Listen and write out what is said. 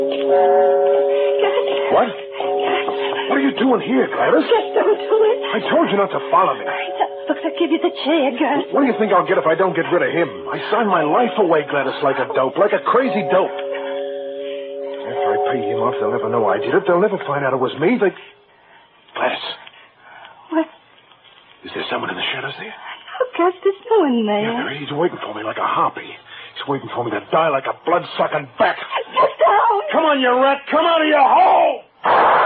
What? What are you doing here, Gladys? Just don't do it. I told you not to follow me. Look, I'll give you the chair, Gus. What do you think I'll get if I don't get rid of him? I signed my life away, Gladys, like a dope, like a crazy dope. After I pay him off, they'll never know I did it. They'll never find out it was me. Gladys. What? Is there someone in the shadows there? Oh, Gus, there's no one there. Yeah, there is. He's waiting for me like a harpy. He's waiting for me to die like a blood-sucking bat. Get down! Come on, you rat! Come out of your hole!